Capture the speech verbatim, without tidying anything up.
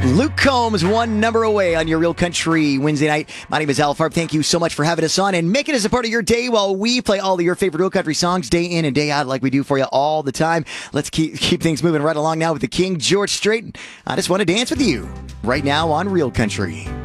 Luke Combs, one number away on your Real Country Wednesday night. My name is Al Farb. Thank you so much for having us on and making us a part of your day while we play all of your favorite Real Country songs day in and day out like we do for you all the time. Let's keep keep things moving right along now with the King George Strait. I just want to dance with you right now on Real Country.